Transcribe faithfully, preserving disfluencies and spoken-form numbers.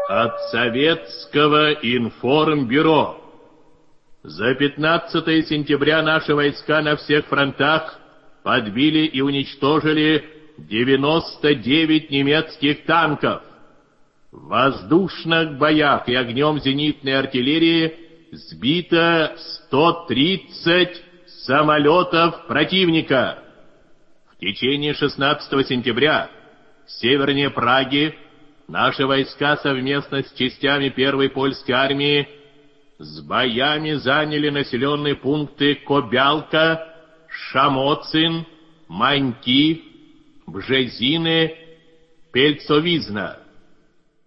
От Советского информбюро. За пятнадцатое сентября наши войска на всех фронтах подбили и уничтожили девяносто девять немецких танков. В воздушных боях и огнем зенитной артиллерии сбито сто тридцать самолетов противника. В течение шестнадцатого сентября севернее Праги наши войска совместно с частями первой польской армии с боями заняли населенные пункты Кобялка, Шамоцин, Маньки, Бжезины, Пельцовизна.